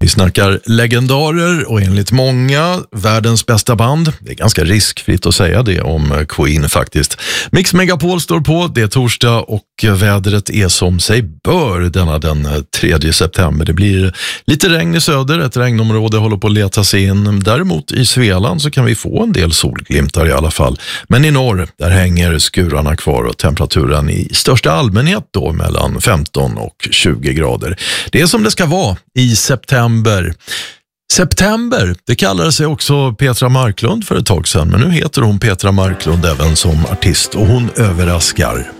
Vi snackar legendarer och enligt många världens bästa band. Det är ganska riskfritt att säga det om Queen faktiskt. Mix Megapol står på, det är torsdag och vädret är som sig bör den 3 september. Det blir lite regn i söder, ett regnområde håller på att leta sig in. Däremot i Svealand så kan vi få en del solglimtar i alla fall. Men i norr, där hänger skurarna kvar och temperaturen i största allmänhet då mellan 15 och 20 grader. Det är som det ska vara i september. September, det kallade sig också Petra Marklund för ett tag sedan. Men nu heter hon Petra Marklund även som artist och hon överraskar.